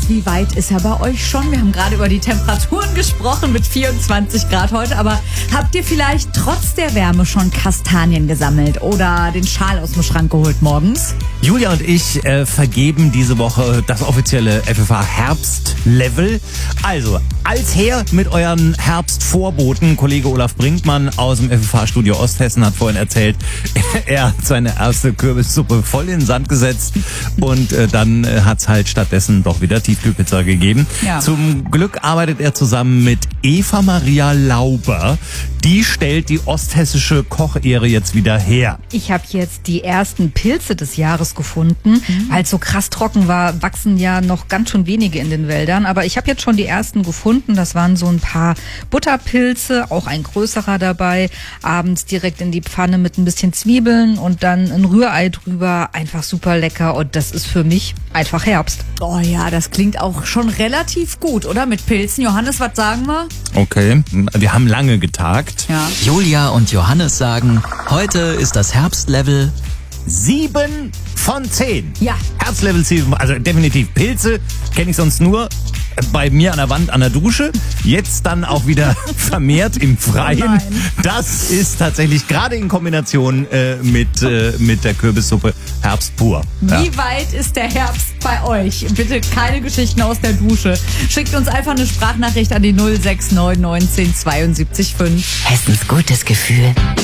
wie weit ist er bei euch schon? Wir haben gerade über die Temperaturen gesprochen mit 24 Grad heute, aber habt ihr vielleicht trotz der Wärme schon Kastanien gesammelt oder den Schal aus dem Schrank geholt morgens? Julia und ich vergeben diese Woche das offizielle FFH Herbstlevel. Also, als her mit euren Herbstvorboten. Kollege Olaf Brinkmann aus dem FFH-Studio Osthessen hat vorhin erzählt, er hat seine erste Kürbissuppe voll in den Sand gesetzt und dann hat's halt stattdessen doch wieder Tiefkühlpizza gegeben. Ja. Zum Glück arbeitet er zusammen mit Eva Maria Lauber. Die stellt die osthessische Kochehre jetzt wieder her. Ich habe jetzt die ersten Pilze des Jahres gefunden. Weil es so krass trocken war, wachsen ja noch ganz schön wenige in den Wäldern. Aber ich habe jetzt schon die ersten gefunden. Das waren so ein paar Butterpilze, auch ein größerer dabei. Abends direkt in die Pfanne mit ein bisschen Zwiebeln und dann ein Rührei drüber. Einfach super lecker und das ist für mich einfach Herbst. Oh ja, das klingt auch schon relativ gut, oder? Mit Pilzen. Johannes, was sagen wir? Okay, wir haben lange getagt. Ja. Julia und Johannes sagen, heute ist das Herbstlevel 7 von 10. Ja. Herbstlevel 7, also definitiv Pilze, kenne ich sonst nur bei mir an der Wand an der Dusche. Jetzt dann auch wieder vermehrt im Freien. Oh nein. Das ist tatsächlich gerade in Kombination mit der Kürbissuppe Herbst pur. Ja. Wie weit ist der Herbst bei euch? Bitte keine Geschichten aus der Dusche. Schickt uns einfach eine Sprachnachricht an die 069 19 72 5. Hessens gutes Gefühl.